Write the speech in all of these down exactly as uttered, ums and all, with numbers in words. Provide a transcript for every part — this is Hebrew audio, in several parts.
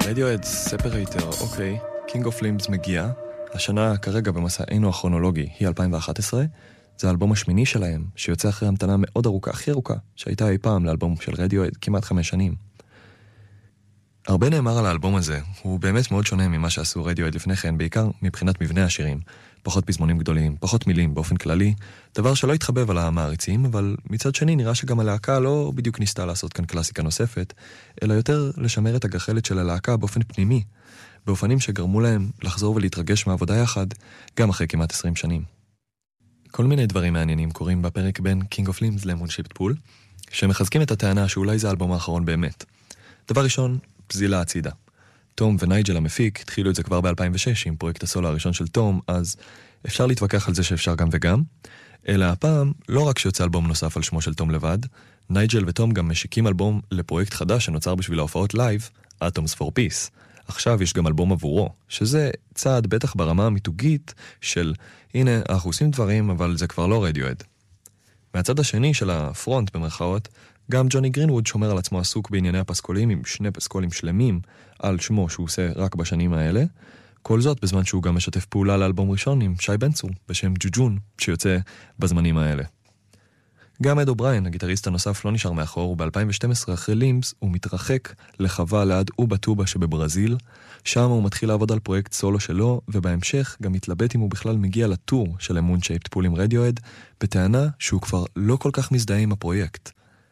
רדיואד ספרייטר, אוקיי. קינג אוף לימבס מגיע. השנה כרגע במסענו הכרונולוגי היא אלפיים ואחת עשרה. זה האלבום השמיני שלהם, שיוצא אחרי המתנה מאוד ארוכה, הכי ארוכה, שהייתה אי פעם לאלבום של רדיואד, כמעט חמש שנים. הרבה נאמר על האלבום הזה, הוא באמת מאוד שונה ממה שעשו רדיואד לפני כן, בעיקר מבחינת מבנה השירים. פחות פזמונים גדולים, פחות מילים באופן כללי, דבר שלא התחבב על המעריצים, אבל מצד שני נראה שגם הלהקה לא בדיוק ניסתה לעשות כאן קלאסיקה נוספת, אלא יותר לשמר את הגחלת של הלהקה באופן פנימי, באופנים שגרמו להם לחזור ולהתרגש מעבודה יחד, גם אחרי כמעט עשרים שנים. כל מיני דברים מעניינים קורים בפרק בין King of Limbs ל-Moon Shaped Pool, שמחזקים את הטענה שאולי זה האלבום האחרון באמת. דבר ראשון, פזילה הצידה. תום ונייג'ל המפיק התחילו את זה כבר ב-אלפיים ושש עם פרויקט הסולו הראשון של תום, אז אפשר להתווכח על זה שאפשר גם וגם, אלא הפעם לא רק שיוצא אלבום נוסף על שמו של תום לבד, נייג'ל ותום גם משיקים אלבום לפרויקט חדש שנוצר בשביל ההופעות לייב, Atoms for Peace. עכשיו יש גם אלבום עבורו, שזה צעד בטח ברמה המיתוגית של הנה אנחנו עושים דברים אבל זה כבר לא רדיואד. מהצד השני של הפרונט במרכאות, גם ג'וני גרינווד שומר על עצמו עסוק בענייני הפסקולים עם שני פסקולים שלמים על שמו שהוא עושה רק בשנים האלה. כל זאת בזמן שהוא גם משתף פעולה לאלבום ראשון עם שי בן צור בשם ג'וג'ון שיוצא בזמנים האלה. גם אד אובריין, הגיטריסט הנוסף, לא נשאר מאחור, וב-אלפיים ושתים עשרה אחרי לימבס הוא מתרחק לחווה ליד אובה טובה שבברזיל. שם הוא מתחיל לעבוד על פרויקט סולו שלו, ובהמשך גם מתלבט אם הוא בכלל מגיע לטור של Moon Shaped Pool עם רדיואד, בטענה שהוא כבר לא כל כך מזדהה עם הפרויקט.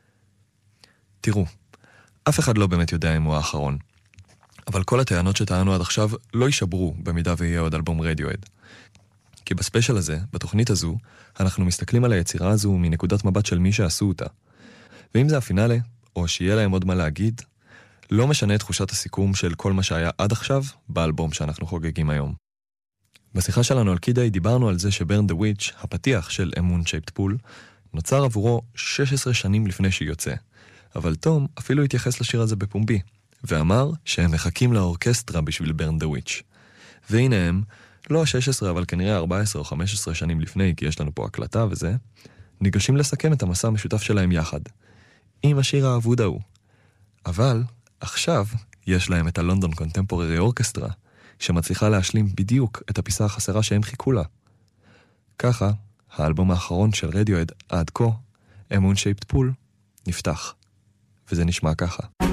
תראו, אף אחד לא באמת יודע אם הוא האחרון. אבל כל הטענות שטענו עד עכשיו לא יישברו במידה ויהיה עוד אלבום רדיואד. כי בספיישל הזה, בתוכנית הזו, אנחנו מסתכלים על היצירה הזו מנקודת מבט של מי שעשו אותה. ואם זה הפינאלה, או שיהיה להם עוד מה להגיד, לא משנה את תחושת הסיכום של כל מה שהיה עד עכשיו באלבום שאנחנו חוגגים היום. בשיחה שלנו על קידיי דיברנו על זה שברן דה וויץ', הפתיח של Moon Shaped Pool, נוצר עבורו שש עשרה שנים לפני שהיא יוצא. אבל תום אפילו התייחס לשיר הזה בפומבי, ואמר שהם מחכים לאורקסטרה בשביל ברן דה וויץ'. והנה הם, לא שש עשרה אבל כנראה ארבע עשרה או חמש עשרה שנים לפני, כי יש לנו פה הקלטה וזה, ניגשים לסכם את המסע המשותף שלהם יחד, עם השיר האבוד ההוא. אבל עכשיו יש להם את הלונדון קונטמפוררי אורקסטרה, שמצליחה להשלים בדיוק את הפיסה החסרה שהם חיכו לה. ככה, האלבום האחרון של רדיואד עד כה, Moon Shaped Pool, נפתח. וזה נשמע ככה.